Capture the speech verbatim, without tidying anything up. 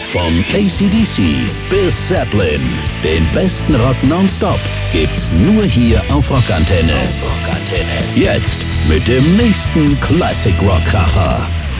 Vom A C D C bis Zeppelin. Den besten Rock nonstop gibt's nur hier auf Rockantenne. Auf Rockantenne. Jetzt mit dem nächsten Classic Rock Kracher.